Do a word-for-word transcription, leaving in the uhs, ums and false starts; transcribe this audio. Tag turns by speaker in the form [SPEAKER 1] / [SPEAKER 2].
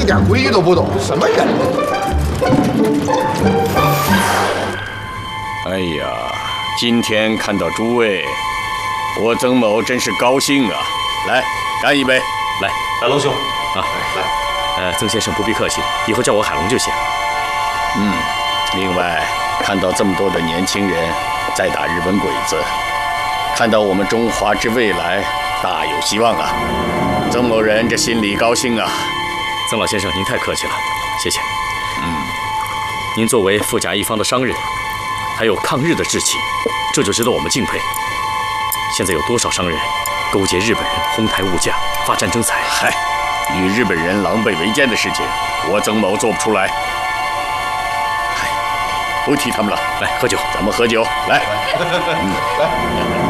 [SPEAKER 1] 一点规矩都不懂，什么人？
[SPEAKER 2] 哎呀，今天看到诸位，我曾某真是高兴啊！来，干一杯！
[SPEAKER 3] 来，来，龙兄啊，来，呃，曾先生不必客气，以后叫我海龙就行。
[SPEAKER 2] 嗯，另外看到这么多的年轻人在打日本鬼子，看到我们中华之未来大有希望啊！曾某人这心里高兴啊！
[SPEAKER 3] 曾老先生，您太客气了，谢谢。
[SPEAKER 2] 嗯，
[SPEAKER 3] 您作为富甲一方的商人，还有抗日的志气，这就值得我们敬佩。现在有多少商人勾结日本人，哄抬物价，发战争财？
[SPEAKER 2] 嗨，与日本人狼狈为奸的事情，我曾某做不出来。嗨，不提他们了，
[SPEAKER 3] 来喝酒，
[SPEAKER 2] 咱们喝酒，来，嗯，来。